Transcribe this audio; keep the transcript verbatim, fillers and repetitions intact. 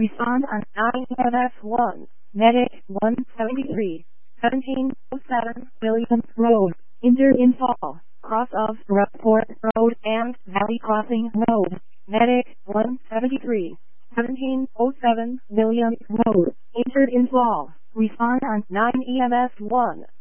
Respond on nine E M S one. Medic one seventy-three. seventeen oh seven Williams Road. Injured in fall. Cross of Rockport Road and Valley Crossing Road. Medic one seventy-three. seventeen oh seven Williams Road. Injured in fall. Respond on nine E M S one.